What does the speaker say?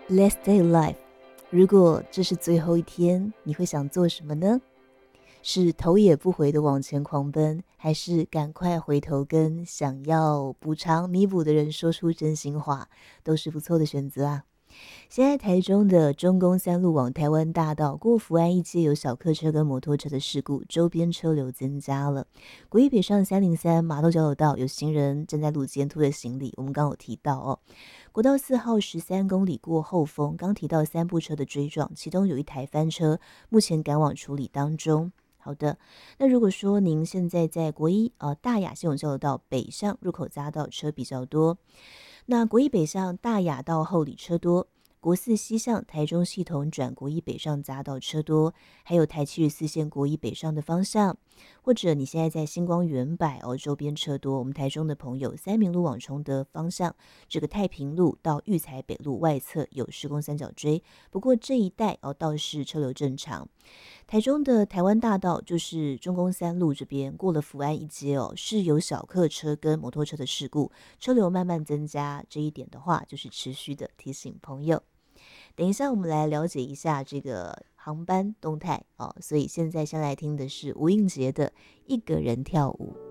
Let's stay alive。如果这是最后一天，你会想做什么呢？是头也不回的往前狂奔，还是赶快回头跟想要补偿弥补的人说出真心话，都是不错的选择啊。现在台中的中宫三路往台湾大道过福安一街有小客车跟摩托车的事故，周边车流增加了。国一北上303麻豆交流道有行人站在路肩拖着行李，我们刚有提到哦。国道4号13公里过后峰，刚提到3部车的追撞，其中有一台翻车，目前赶往处理当中。好的，那如果说您现在在国一大雅系统交流道北上入口匝道车比较多，那国一北上大雅到后里车多，国四西向台中系统转国一北上匝道车多，还有台74线国一北上的方向，或者你现在在星光远百周边车多，我们台中的朋友三民路往崇德方向，这个太平路到育才北路外侧有施工三角锥，不过这一带倒是车流正常。台中的台湾大道就是中宫三路这边过了福安一街是有小客车跟摩托车的事故，车流慢慢增加，这一点的话就是持续的提醒朋友。等一下我们来了解一下这个航班动态所以现在先来听的是吴映洁的一个人跳舞。